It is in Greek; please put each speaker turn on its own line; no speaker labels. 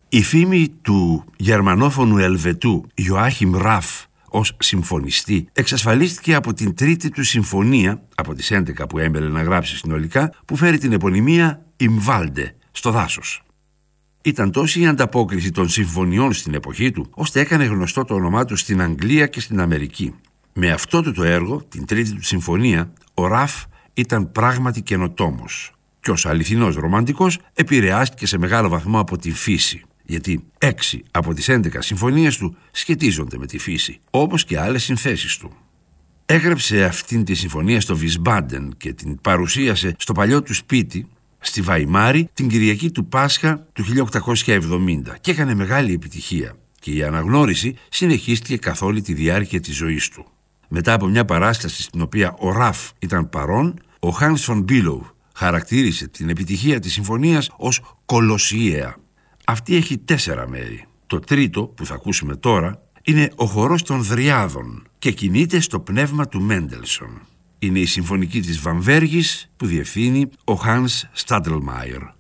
Η φήμη του γερμανόφωνου Ελβετού Ιωάχιμ Ραφ ως συμφωνιστή εξασφαλίστηκε από την τρίτη του συμφωνία, από τις 11 που έμελε να γράψει συνολικά, που φέρει την επωνυμία «Im Walde», στο δάσος. Ήταν τόση η ανταπόκριση των συμφωνιών στην εποχή του, ώστε έκανε γνωστό το όνομά του στην Αγγλία και στην Αμερική. Με αυτό του το έργο, την τρίτη του συμφωνία, ο Ραφ ήταν πράγματι καινοτόμος και ως αληθινός ρομαντικός επηρεάστηκε σε μεγάλο βαθμό από τη φύση, γιατί 6 από τις 11 συμφωνίες του σχετίζονται με τη φύση, όπως και άλλες συνθέσεις του. Έγραψε αυτήν τη συμφωνία στο Βισμπάντεν και την παρουσίασε στο παλιό του σπίτι στη Βαϊμάρη την Κυριακή του Πάσχα του 1870 και έκανε μεγάλη επιτυχία και η αναγνώριση συνεχίστηκε καθ' όλη τη διάρκεια της ζωής του. Μετά από μια παράσταση στην οποία ο Ραφ ήταν παρόν, ο Hans von Bülow χαρακτήρισε την επιτυχία της συμφωνίας ως κολοσιαία. Αυτή έχει 4 μέρη. Το τρίτο που θα ακούσουμε τώρα είναι ο χορός των Δριάδων και κινείται στο πνεύμα του Μέντελσον. Είναι η συμφωνική της Βαμβέργης που διευθύνει ο Hans Stadelmeier.